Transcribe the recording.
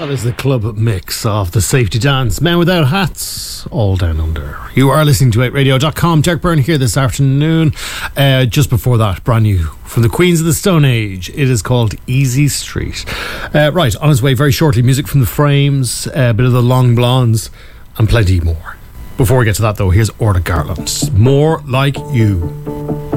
That is the club mix of the Safety Dance, Men Without Hats, all down under. You are listening to 8radio.com. Derek Byrne here this afternoon. Just before that, brand new from the Queens of the Stone Age. It is called Easy Street. Right, on its way very shortly, music from the Frames, a bit of the Long Blondes, and plenty more. Before we get to that though, here's Orla Garland. More Like You.